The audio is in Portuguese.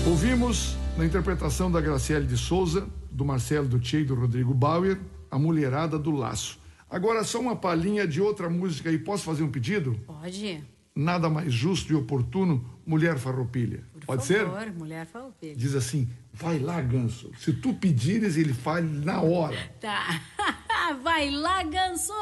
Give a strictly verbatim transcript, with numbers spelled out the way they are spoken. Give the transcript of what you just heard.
Ouvimos, na interpretação da Graciele de Souza, do Marcelo Duthier e do Rodrigo Bauer, A Mulherada do Laço. Agora, só uma palhinha de outra música aí. Posso fazer um pedido? Pode. Nada mais justo e oportuno, Mulher Farroupilha. Por Pode favor, ser? Mulher Farroupilha. Diz assim, vai lá, Ganso. Se tu pedires, ele faz na hora. Tá. Vai lá, Ganso.